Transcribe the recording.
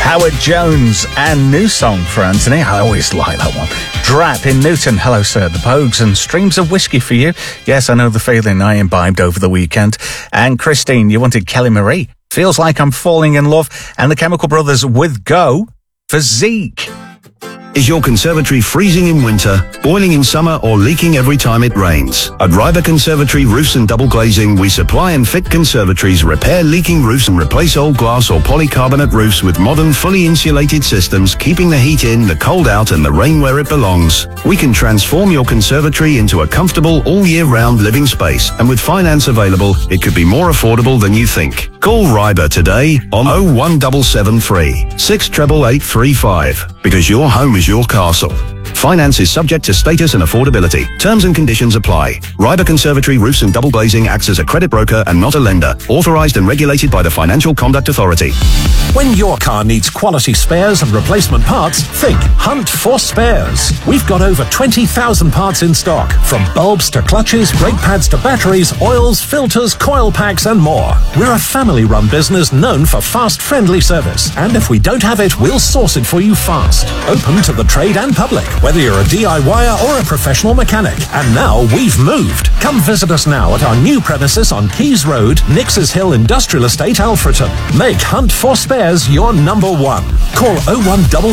Howard Jones and new song for Anthony. I always like that one. Drap in Newton. Hello, sir. The Pogues and streams of whiskey for you. Yes, I know the feeling I imbibed over the weekend. And Christine, you wanted Kelly Marie. Feels like I'm falling in love. And the Chemical Brothers with Go for Zeke. Is your conservatory freezing in winter, boiling in summer, or leaking every time it rains? At Ryber Conservatory Roofs and Double Glazing, we supply and fit conservatories, repair leaking roofs and replace old glass or polycarbonate roofs with modern, fully insulated systems, keeping the heat in, the cold out, and the rain where it belongs. We can transform your conservatory into a comfortable, all-year-round living space, and with finance available, it could be more affordable than you think. Call Ryber today on 01773 68835, because your home is your castle. Finance is subject to status and affordability. Terms and conditions apply. Ryber Conservatory Roofs and Double Glazing acts as a credit broker and not a lender. Authorized and regulated by the Financial Conduct Authority. When your car needs quality spares and replacement parts, think Hunt for Spares. We've got over 20,000 parts in stock, from bulbs to clutches, brake pads to batteries, oils, filters, coil packs and more. We're a family-run business known for fast, friendly service. And if we don't have it, we'll source it for you fast. Open to the trade and public, whether you're a DIYer or a professional mechanic. And now we've moved. Come visit us now at our new premises on Keys Road, Nixes Hill Industrial Estate, Alfreton. Make Hunt for Spares your number one. Call 017